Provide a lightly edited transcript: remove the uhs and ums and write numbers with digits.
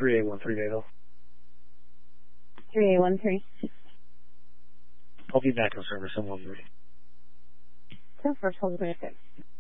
3813 Naval. 3813. I'll be back in service in 1 minute. So first hold 26.